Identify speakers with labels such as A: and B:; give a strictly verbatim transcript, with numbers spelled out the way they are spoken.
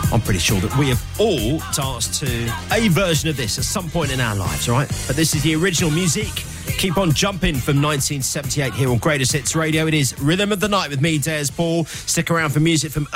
A: I'm pretty sure that we have all danced to a version of this at some point in our lives, right? But this is the original music. Keep on jumping from nineteen seventy-eight here on Greatest Hits Radio. It is Rhythm of the Night with me, Des Paul. Stick around for music from